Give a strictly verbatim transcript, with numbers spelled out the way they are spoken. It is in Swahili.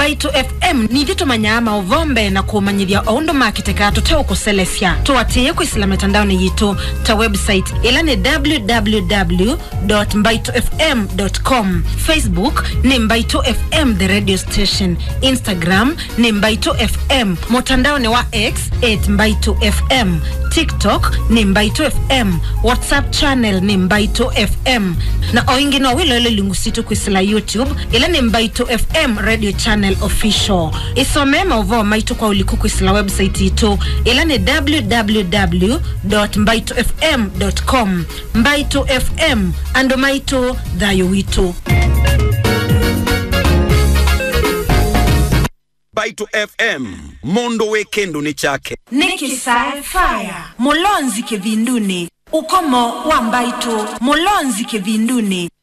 Mbaito F M ni thito manyama ovombe na kumanyithia oundo makiteka tuteo kuselesya tuwatie kwa isla mitandao ni yitu ta website ila ni w w w dot mbaito f m dot com, Facebook ni Mbaito F M the radio station, Instagram ni Mbaito F M, mutandao ni wa X at Mbaito F M, TikTok ni Mbaito F M, WhatsApp channel ni Mbaito F M, na oingi no wilo ilo lingusitu kwisila YouTube ila ni Mbaito F M radio channel official. Isome mauvo Mbaito kwa uliku kwisila website ito ila ni w w w dot mbaito f m dot com. Mbaito F M ando Mbaito dhayo wito. Mbaito F M, mondo wekendo ni chake. Niki Fire, Mulonzi Kevinduni, ukomo wa Mbaito, Mulonzi Kevinduni.